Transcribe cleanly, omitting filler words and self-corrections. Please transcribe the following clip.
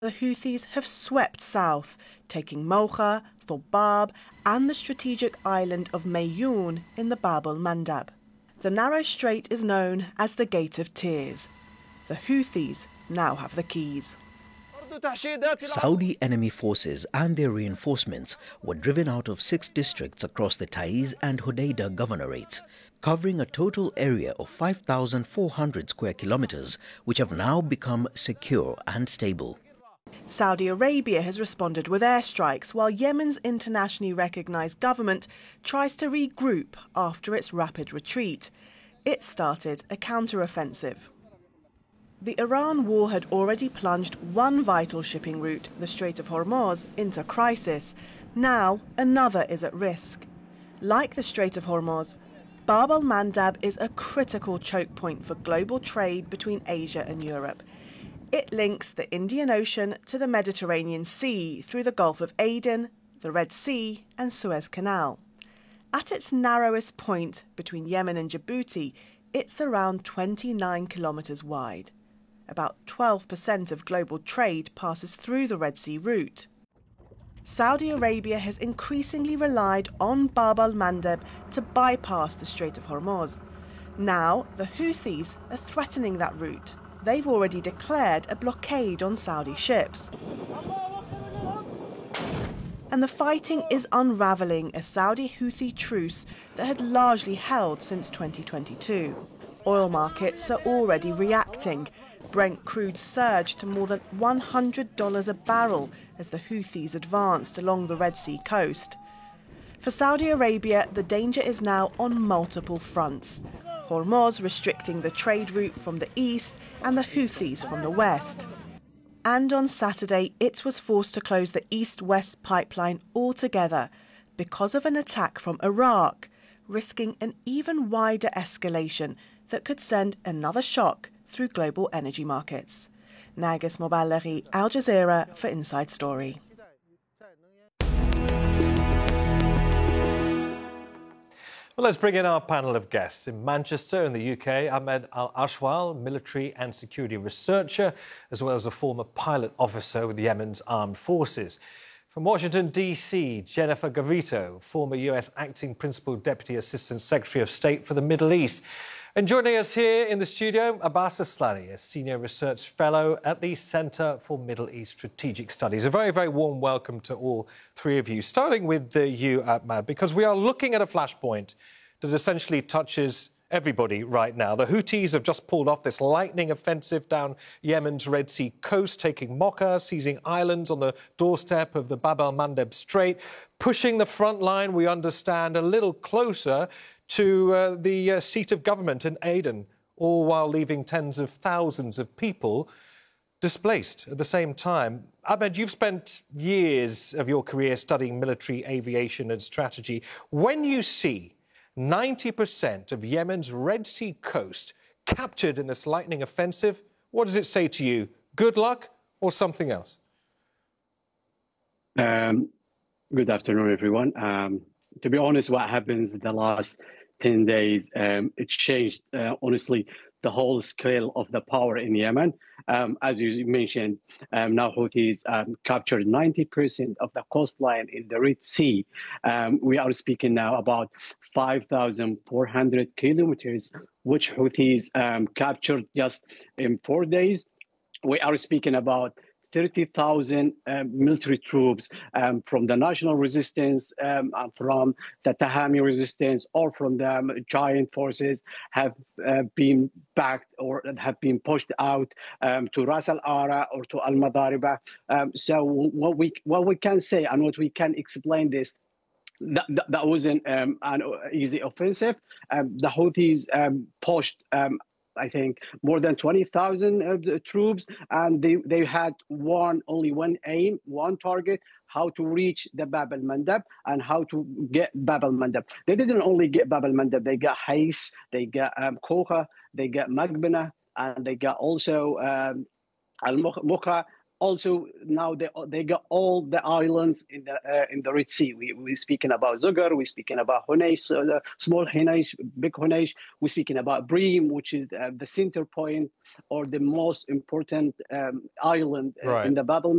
The Houthis have swept south, taking Mocha, Thobab and the strategic island of Mayoun in the Bab el-Mandab. The narrow strait is known as the Gate of Tears. The Houthis now have the keys. Saudi enemy forces and their reinforcements were driven out of 6 districts across the Taiz and Hodeidah governorates, covering a total area of 5,400 square kilometers, which have now become secure and stable. Saudi Arabia has responded with airstrikes while Yemen's internationally recognized government tries to regroup after its rapid retreat. It started a counteroffensive. The Iran war had already plunged one vital shipping route, the Strait of Hormuz, into crisis. Now another is at risk. Like the Strait of Hormuz, Bab el-Mandab is a critical choke point for global trade between Asia and Europe. It links the Indian Ocean to the Mediterranean Sea through the Gulf of Aden, the Red Sea and Suez Canal. At its narrowest point between Yemen and Djibouti, it's around 29 kilometers wide. About 12% of global trade passes through the Red Sea route. Saudi Arabia has increasingly relied on Bab el-Mandab to bypass the Strait of Hormuz. Now, the Houthis are threatening that route. They've already declared a blockade on Saudi ships. And the fighting is unravelling a Saudi Houthi truce that had largely held since 2022. Oil markets are already reacting. Brent crude surged to more than $100 a barrel as the Houthis advanced along the Red Sea coast. For Saudi Arabia, the danger is now on multiple fronts. Hormuz restricting the trade route from the east and the Houthis from the west. And on Saturday, it was forced to close the east-west pipeline altogether because of an attack from Iraq, risking an even wider escalation that could send another shock through global energy markets. Nargis Mobalaghi, Al Jazeera for Inside Story. Well, let's bring in our panel of guests. In Manchester, in the UK, Ahmed Al-Ashwal, military and security researcher, as well as a former pilot officer with Yemen's armed forces. From Washington, D.C., Jennifer Gavito, former US acting principal deputy assistant secretary of state for the Middle East. And joining us here in the studio, Abbas Aslani, a senior research fellow at the Centre for Middle East Strategic Studies. A very, very warm welcome to all three of you, starting with you, Ahmad, because we are looking at a flashpoint that essentially touches everybody right now. The Houthis have just pulled off this lightning offensive down Yemen's Red Sea coast, taking Mocha, seizing islands on the doorstep of the Bab el-Mandab Strait, pushing the front line, we understand, a little closer to the seat of government in Aden, all while leaving tens of thousands of people displaced at the same time. Ahmed, you've spent years of your career studying military aviation and strategy. When you see 90% of Yemen's Red Sea coast captured in this lightning offensive, what does it say to you? Good luck or something else? Good afternoon, everyone. To be honest, what happens the last 10 days, it changed, honestly, the whole scale of the power in Yemen. As you mentioned, now Houthis captured 90% of the coastline in the Red Sea. We are speaking now about 5,400 kilometers, which Houthis captured just in 4 days. We are speaking about 30,000 military troops from the national resistance, from the Tahami resistance, or from the giant forces have been backed or have been pushed out to Ras Al Ara or to Al Madariba. So what we can say and what we can explain this, that wasn't an easy offensive. The Houthis pushed I think more than 20,000 troops, and they had only one aim, one target: how to reach the Bab el-Mandab and how to get Bab el-Mandab. They didn't only get Bab el-Mandab; they got Hais, they got Kocha, they got Magbana, and they got also Al-Mukha. Also, now they got all the islands in the Red Sea. We're speaking about Zugar, we're speaking about Hunesh, small Hunesh, big Hunesh. We're speaking about Bream, which is the center point or the most important island in the Bab el-Mandab.